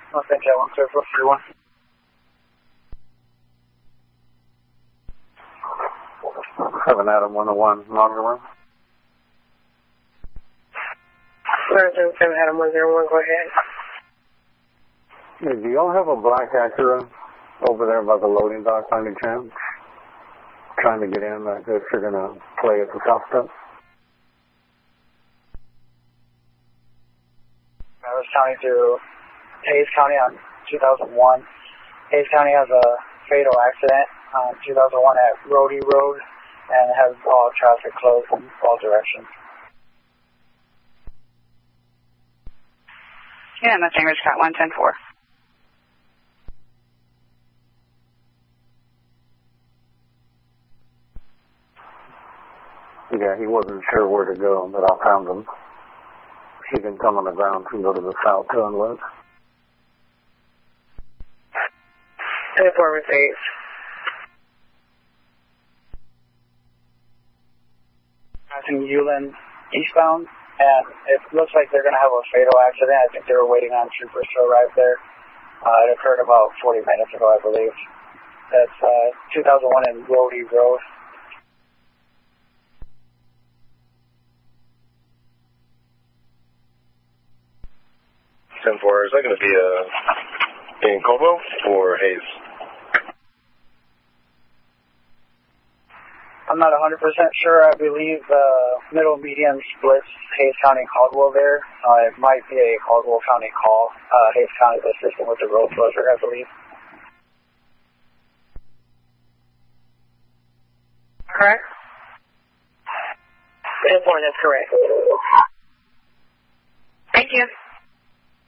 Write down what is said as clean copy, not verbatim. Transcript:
I'll send you one, sir, for 31. Have an Adam 101 monitor room. 7 Adam 101, go ahead. Hey, do y'all have a black Acura over there by the loading dock by any chance? Trying to get in, I guess you're going to play at the top step. I was counting through Hayes County on 2001. Hayes County has a fatal accident on 2001 at Rhodey Road and has all traffic closed in all directions. Yeah, Mustang Ridge Cat 110-4. Yeah, he wasn't sure where to go, but I found him. He can come on the ground and go to the south to unload. 10-4 with 8. Passing Ulan eastbound, and it looks like they're going to have a fatal accident. I think they were waiting on troopers to arrive there. It occurred about 40 minutes ago, I believe. That's 2001 in Rhodey Road. Is that going to be in Caldwell or Hayes? I'm not 100% sure. I believe middle medium splits Hayes County Caldwell there. It might be a Caldwell County call. Hayes County is assisting with the road closure, I believe. Correct? 10-4, that's correct. Thank you.